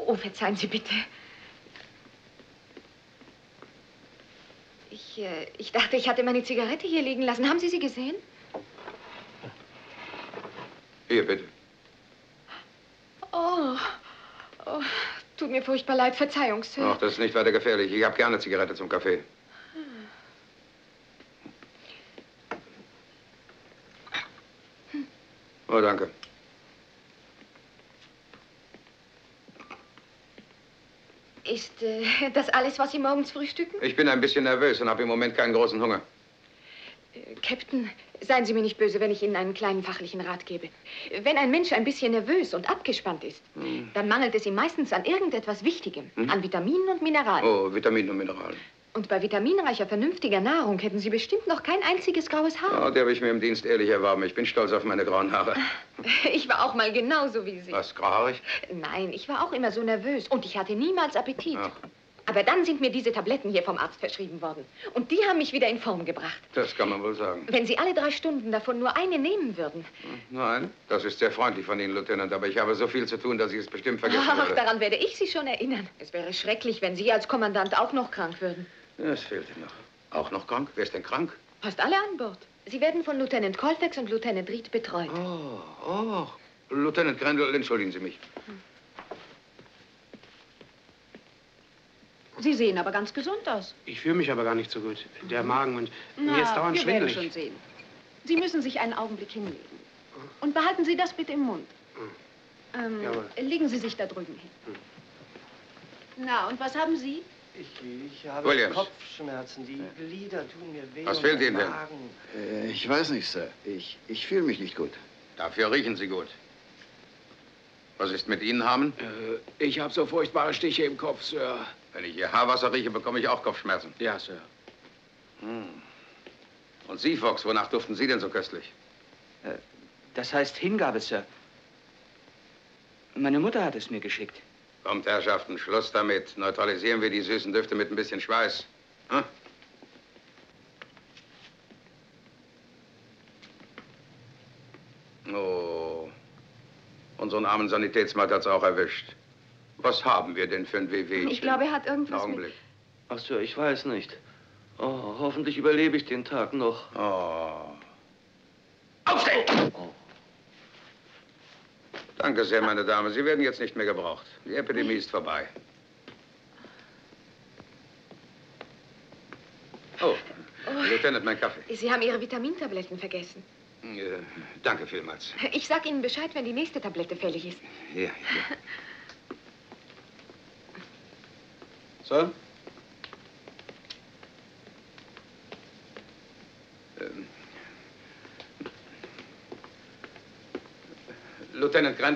Oh, verzeihen Sie bitte. Ich dachte, ich hatte meine Zigarette hier liegen lassen. Haben Sie sie gesehen? Hier, bitte. Oh, tut mir furchtbar leid. Verzeihung, Sir. Ach, das ist nicht weiter gefährlich. Ich habe gerne Zigarette zum Kaffee. Oh, danke. Ist das alles, was Sie morgens frühstücken? Ich bin ein bisschen nervös und habe im Moment keinen großen Hunger. Captain, seien Sie mir nicht böse, wenn ich Ihnen einen kleinen fachlichen Rat gebe. Wenn ein Mensch ein bisschen nervös und abgespannt ist, dann mangelt es ihm meistens an irgendetwas Wichtigem. An Vitaminen und Mineralien. Oh, Vitamine und Mineralien. Und bei vitaminreicher, vernünftiger Nahrung hätten Sie bestimmt noch kein einziges graues Haar. Oh, die habe ich mir im Dienst ehrlich erworben. Ich bin stolz auf meine grauen Haare. Ich war auch mal genauso wie Sie. Was, grauhaarig? Nein, ich war auch immer so nervös und ich hatte niemals Appetit. Ach. Aber dann sind mir diese Tabletten hier vom Arzt verschrieben worden. Und die haben mich wieder in Form gebracht. Das kann man wohl sagen. Wenn Sie alle 3 Stunden davon nur eine nehmen würden. Nein, das ist sehr freundlich von Ihnen, Lieutenant. Aber ich habe so viel zu tun, dass ich es bestimmt vergessen Ach, werde. daran werde ich Sie schon erinnern. Es wäre schrecklich, wenn Sie als Kommandant auch noch krank würden. Es fehlte noch. Auch noch krank? Wer ist denn krank? Fast alle an Bord. Sie werden von Lieutenant Colfax und Lieutenant Reed betreut. Oh. Lieutenant Grendel, entschuldigen Sie mich. Sie sehen aber ganz gesund aus. Ich fühle mich aber gar nicht so gut. Der Magen und mir ist dauernd wir schwindelig. werden schon sehen. Sie müssen sich einen Augenblick hinlegen. Und behalten Sie das bitte im Mund. Jawohl. Legen Sie sich da drüben hin. Na, und was haben Sie? Ich habe Williams. Kopfschmerzen. Die Glieder tun mir weh. Was und fehlt der Ihnen denn? Magen. Ich weiß nicht, Sir. Ich fühle mich nicht gut. Dafür riechen Sie gut. Was ist mit Ihnen, Harmon? Ich habe so furchtbare Stiche im Kopf, Sir. Wenn ich Ihr Haarwasser rieche, bekomme ich auch Kopfschmerzen. Ja, Sir. Und Sie, Fox, wonach duften Sie denn so köstlich? Das heißt Hingabe, Sir. Meine Mutter hat es mir geschickt. Kommt, Herrschaften, Schluss damit. Neutralisieren wir die süßen Düfte mit ein bisschen Schweiß. Hm? Oh, unseren armen Sanitätsmann hat's auch erwischt. Was haben wir denn für ein WW? Ich glaube, er hat irgendwas Augenblick. Ach so, ich weiß nicht. Oh, hoffentlich überlebe ich den Tag noch. Oh. Aufstehen! Oh. Danke sehr, meine Dame. Sie werden jetzt nicht mehr gebraucht. Die Epidemie ist vorbei. Oh, Lieutenant, mein Kaffee. Sie haben Ihre Vitamintabletten vergessen. Danke vielmals. Ich sag Ihnen Bescheid, wenn die nächste Tablette fällig ist. Ja. So? Lieutenant Grendel.